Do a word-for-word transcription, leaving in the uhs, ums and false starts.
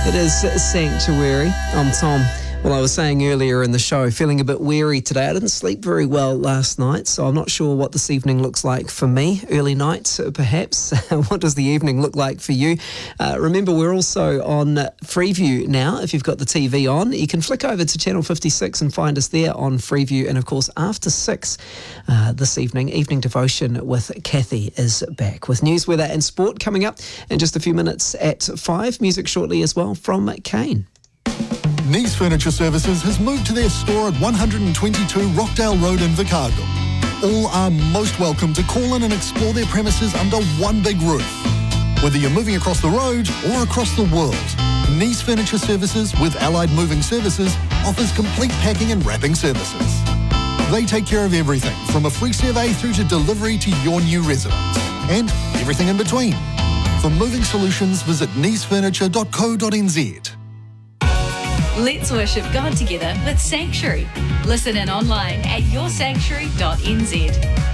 It is Sanctuary. I'm Tom. Well, I was saying earlier in the show, feeling a bit weary today. I didn't sleep very well last night, so I'm not sure what this evening looks like for me. Early night, perhaps. What does the evening look like for you? Uh, remember, we're also on Freeview now. If you've got the T V on, you can flick over to Channel fifty-six and find us there on Freeview. And, of course, after six uh, this evening, Evening Devotion with Kathy is back with news, weather and sport coming up in just a few minutes at five. Music shortly as well from Kane. Nice Furniture Services has moved to their store at one twenty-two Rockdale Road in Vicargo. All are most welcome to call in and explore their premises under one big roof. Whether you're moving across the road or across the world, Nice Furniture Services with Allied Moving Services offers complete packing and wrapping services. They take care of everything from a free survey through to delivery to your new residence and everything in between. For moving solutions, visit nice furniture dot co dot n z. Let's worship God together with Sanctuary. Listen in online at your sanctuary dot n z.